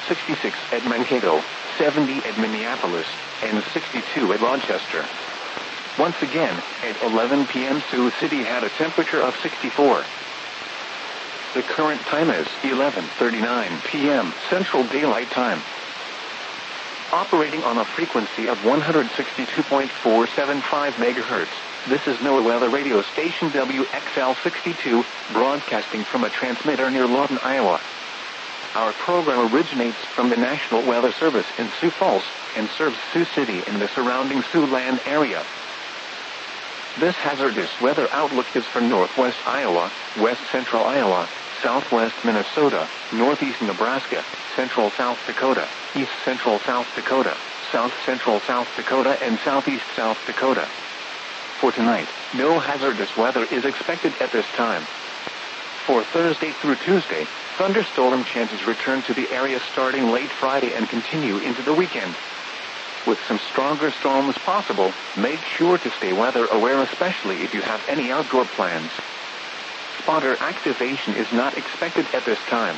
66 at Mankato, 70 at Minneapolis, and 62 at Rochester. Once again, at 11 p.m. Sioux City had a temperature of 64. The current time is 11:39 p.m. Central Daylight Time. Operating on a frequency of 162.475 megahertz, this is NOAA Weather Radio Station WXL62, broadcasting from a transmitter near Lawton, Iowa. Our program originates from the National Weather Service in Sioux Falls and serves Sioux City and the surrounding Siouxland area. This hazardous weather outlook is for northwest Iowa, west central Iowa, southwest Minnesota, northeast Nebraska, central South Dakota, east central South Dakota, south central South Dakota, and southeast South Dakota. For tonight, no hazardous weather is expected at this time. For Thursday through Tuesday, thunderstorm chances return to the area starting late Friday and continue into the weekend. With some stronger storms possible, make sure to stay weather aware, especially if you have any outdoor plans. Spotter activation is not expected at this time.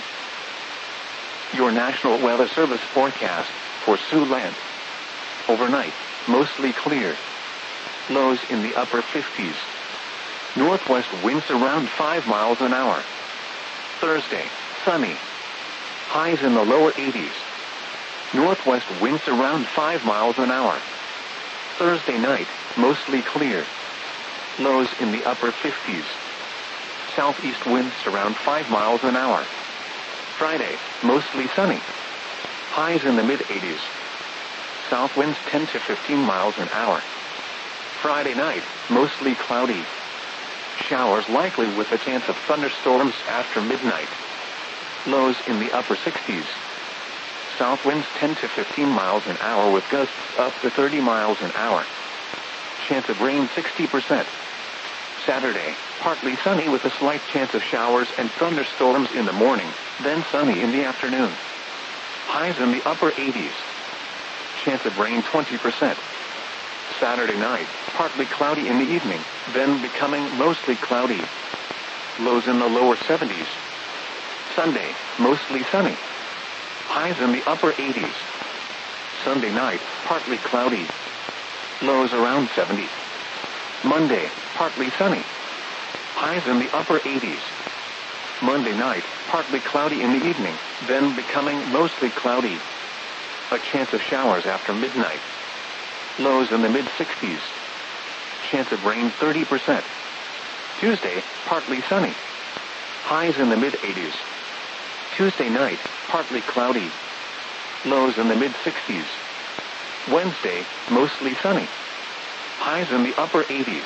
Your National Weather Service forecast for Siouxland. Overnight, mostly clear. Lows in the upper 50s. Northwest winds around 5 miles an hour. Thursday, sunny. Highs in the lower 80s. Northwest winds around 5 miles an hour. Thursday night, mostly clear. Lows in the upper 50s. Southeast winds around 5 miles an hour. Friday, mostly sunny. Highs in the mid-80s. South winds 10 to 15 miles an hour. Friday night, mostly cloudy. Showers likely with a chance of thunderstorms after midnight. Lows in the upper 60s. South winds 10 to 15 miles an hour with gusts up to 30 miles an hour. Chance of rain 60%. Saturday, partly sunny with a slight chance of showers and thunderstorms in the morning, then sunny in the afternoon. Highs in the upper 80s. Chance of rain 20%. Saturday night, partly cloudy in the evening, then becoming mostly cloudy. Lows in the lower 70s. Sunday, mostly sunny. Highs in the upper 80s. Sunday night, partly cloudy. Lows around 70. Monday, partly sunny. Highs in the upper 80s. Monday night, partly cloudy in the evening, then becoming mostly cloudy. A chance of showers after midnight. Lows in the mid-60s. Chance of rain 30%. Tuesday, partly sunny. Highs in the mid-80s. Tuesday night, partly cloudy. Lows in the mid-60s. Wednesday, mostly sunny. Highs in the upper 80s.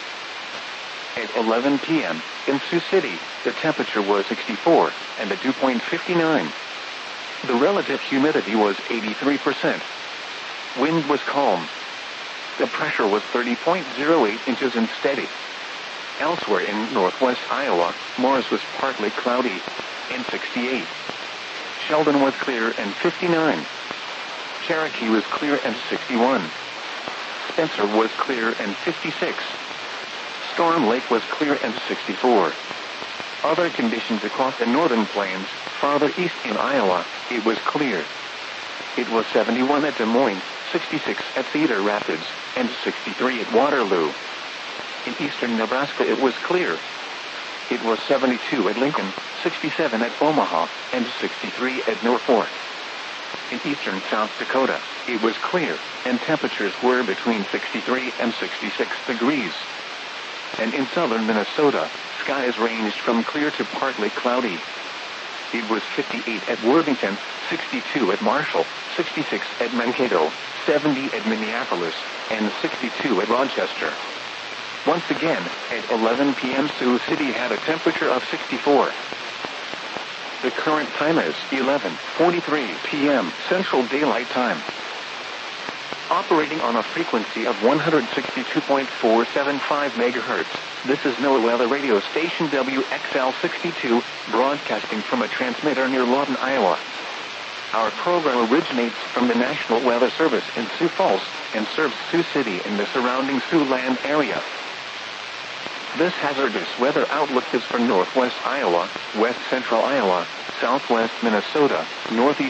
At 11 p.m. in Sioux City, the temperature was 64 and the dew point 59. The relative humidity was 83%. Wind was calm. The pressure was 30.08 inches and steady. Elsewhere in northwest Iowa, Morris was partly cloudy and 68. Sheldon was clear and 59. Cherokee was clear and 61. Spencer was clear and 56. Storm Lake was clear and 64. Other conditions across the northern plains, farther east in Iowa, it was clear. It was 71 at Des Moines, 66 at Cedar Rapids, and 63 at Waterloo. In eastern Nebraska it was clear. It was 72 at Lincoln, 67 at Omaha, and 63 at Norfolk. In eastern South Dakota, it was clear, and temperatures were between 63 and 66 degrees. And in southern Minnesota, skies ranged from clear to partly cloudy. It was 58 at Worthington, 62 at Marshall, 66 at Mankato, 70 at Minneapolis, and 62 at Rochester. Once again, at 11 p.m. Sioux City had a temperature of 64. The current time is 11:43 p.m. Central Daylight Time. Operating on a frequency of 162.475 megahertz, this is NOAA Weather Radio Station WXL62, broadcasting from a transmitter near Lawton, Iowa. Our program originates from the National Weather Service in Sioux Falls and serves Sioux City and the surrounding Siouxland area. This hazardous weather outlook is for northwest Iowa, west central Iowa, southwest Minnesota, northeast